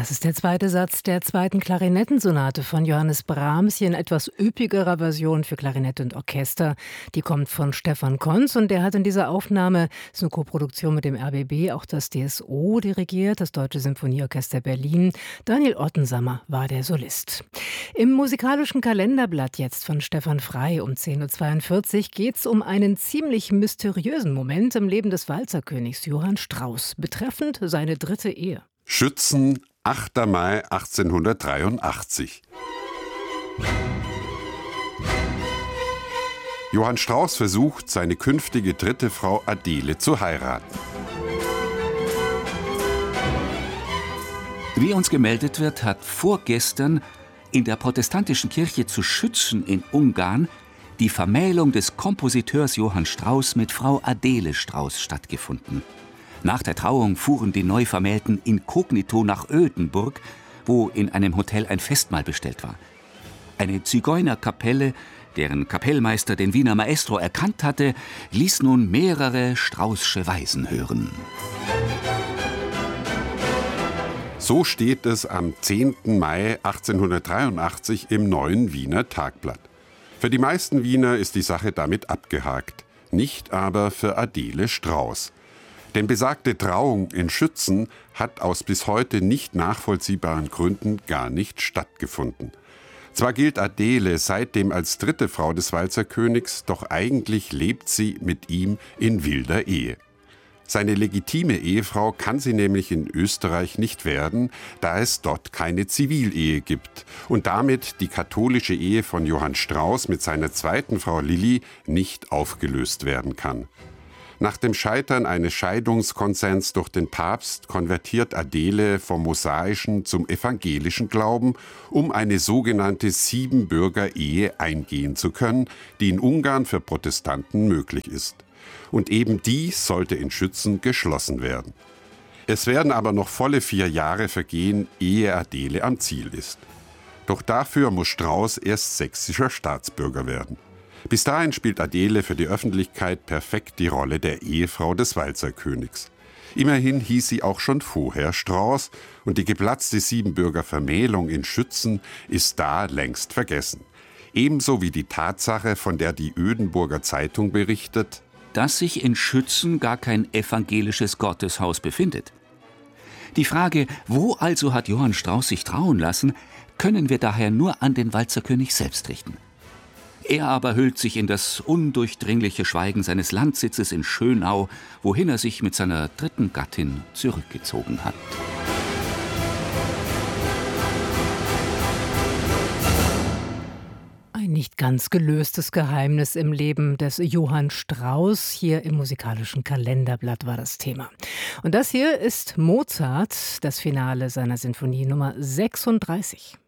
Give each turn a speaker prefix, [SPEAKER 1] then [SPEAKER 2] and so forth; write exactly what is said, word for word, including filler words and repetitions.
[SPEAKER 1] Das ist der zweite Satz der zweiten Klarinettensonate von Johannes Brahms, hier in etwas üppigerer Version für Klarinette und Orchester. Die kommt von Stefan Konz und der hat in dieser Aufnahme, das ist eine Koproduktion mit dem R B B, auch das D S O dirigiert, das Deutsche Symphonieorchester Berlin. Daniel Ottensammer war der Solist. Im musikalischen Kalenderblatt jetzt von Stefan Frey um zehn Uhr zweiundvierzig geht es um einen ziemlich mysteriösen Moment im Leben des Walzerkönigs Johann Strauss, betreffend seine dritte Ehe.
[SPEAKER 2] Schützen, achter Mai achtzehnhundertdreiundachtzig. Johann Strauss versucht, seine künftige dritte Frau Adele zu heiraten.
[SPEAKER 3] Wie uns gemeldet wird, hat vorgestern in der protestantischen Kirche zu Schützen in Ungarn die Vermählung des Kompositeurs Johann Strauss mit Frau Adele Strauss stattgefunden. Nach der Trauung fuhren die Neuvermählten inkognito nach Ödenburg, wo in einem Hotel ein Festmahl bestellt war. Eine Zigeunerkapelle, deren Kapellmeister den Wiener Maestro erkannt hatte, ließ nun mehrere Straußsche Weisen hören.
[SPEAKER 2] So steht es am zehnten Mai achtzehnhundertdreiundachtzig im Neuen Wiener Tagblatt. Für die meisten Wiener ist die Sache damit abgehakt, nicht aber für Adele Strauss. Denn besagte Trauung in Schützen hat aus bis heute nicht nachvollziehbaren Gründen gar nicht stattgefunden. Zwar gilt Adele seitdem als dritte Frau des Walzerkönigs, doch eigentlich lebt sie mit ihm in wilder Ehe. Seine legitime Ehefrau kann sie nämlich in Österreich nicht werden, da es dort keine Zivilehe gibt und damit die katholische Ehe von Johann Strauss mit seiner zweiten Frau Lilli nicht aufgelöst werden kann. Nach dem Scheitern eines Scheidungskonsens durch den Papst konvertiert Adele vom mosaischen zum evangelischen Glauben, um eine sogenannte Siebenbürger-Ehe eingehen zu können, die in Ungarn für Protestanten möglich ist. Und eben die sollte in Schützen geschlossen werden. Es werden aber noch volle vier Jahre vergehen, ehe Adele am Ziel ist. Doch dafür muss Strauss erst sächsischer Staatsbürger werden. Bis dahin spielt Adele für die Öffentlichkeit perfekt die Rolle der Ehefrau des Walzerkönigs. Immerhin hieß sie auch schon vorher Strauss und die geplatzte Siebenbürger Vermählung in Schützen ist da längst vergessen. Ebenso wie die Tatsache, von der die Ödenburger Zeitung berichtet,
[SPEAKER 3] dass sich in Schützen gar kein evangelisches Gotteshaus befindet. Die Frage, wo also hat Johann Strauss sich trauen lassen, können wir daher nur an den Walzerkönig selbst richten. Er aber hüllt sich in das undurchdringliche Schweigen seines Landsitzes in Schönau, wohin er sich mit seiner dritten Gattin zurückgezogen hat.
[SPEAKER 1] Ein nicht ganz gelöstes Geheimnis im Leben des Johann Strauss. Hier im musikalischen Kalenderblatt war das Thema. Und das hier ist Mozart, das Finale seiner Sinfonie Nummer sechsunddreißig.